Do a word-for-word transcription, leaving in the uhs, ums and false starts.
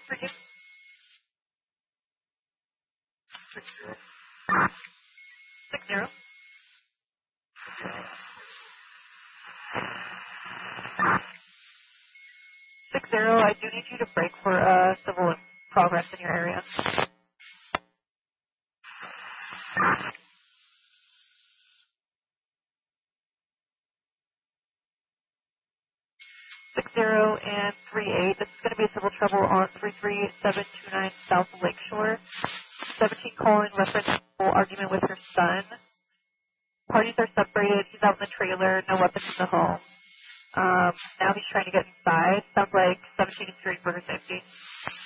Virginia. Six zero. Six zero. I do need you to break for uh, civil progress in your area. Six zero and three eight. This is going to be a civil trouble on three three seven two nine South Lakeshore. Seventeen calling reference argument with her son. Parties are separated. He's out in the trailer. No weapons in the home. Um, now he's trying to get inside. Sounds like seventeen and Streetsburg is empty.